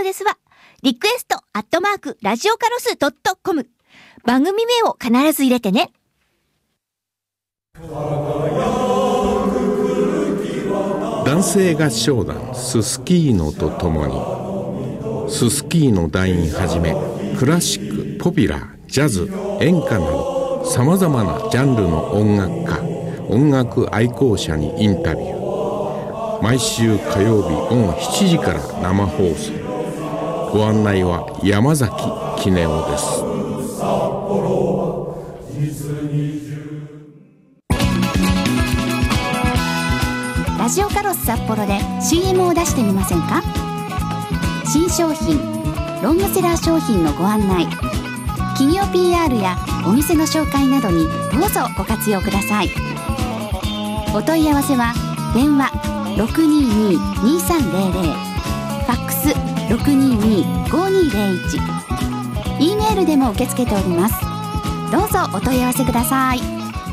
ですわ。リクエスト@ラジオカロス.com。番組名を必ず入れてね。 男性合唱団ススキーノとともに、ススキーノ団員はじめクラシック、ポピュラー、ジャズ、演歌などさまざまなジャンルの音楽家、音楽愛好者にインタビュー。毎週火曜日午後7時から生放送。ご案内は山崎杵夫です。 ラジオカロス札幌で CM を出してみませんか？新商品、ロングセラー商品のご案内、企業 PR やお店の紹介などにどうぞご活用ください。お問い合わせは電話 622-2300、ファックス 622-5201、E メールでも受け付けております。どうぞお問い合わせください。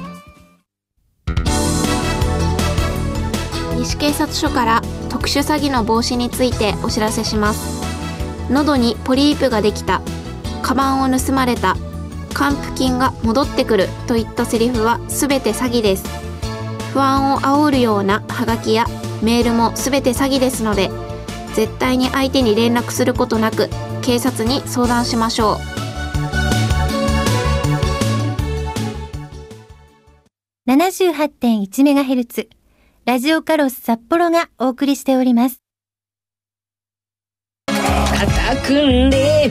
西警察署から特殊詐欺の防止についてお知らせします。喉にポリープができた、カバンを盗まれた、還付金が戻ってくるといったセリフはすべて詐欺です。不安を煽るようなハガキやメールもすべて詐欺ですので、絶対に相手に連絡することなく警察に相談しましょう。78.1MHz ラジオカロス札幌がお送りしております。 肩組んで